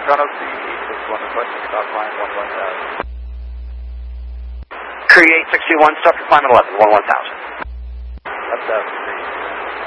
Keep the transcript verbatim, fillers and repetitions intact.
Toronto C six one requesting stop climb one one thousand. Cree eight six two one, stop your climb at eleven, one one thousand. Left seven.